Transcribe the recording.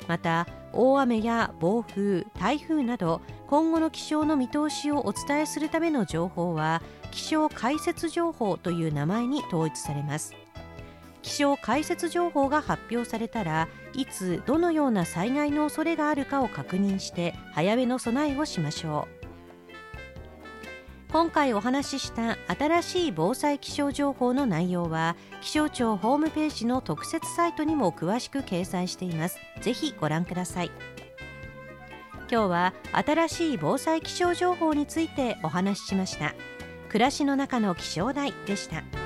また大雨や暴風、台風など今後の気象の見通しをお伝えするための情報は気象解説情報という名前に統一されます。気象解説情報が発表されたらいつどのような災害の恐れがあるかを確認して早めの備えをしましょう。今回お話しした新しい防災気象情報の内容は気象庁ホームページの特設サイトにも詳しく掲載しています。ぜひご覧ください。今日は新しい防災気象情報についてお話ししました。暮らしの中の気象台でした。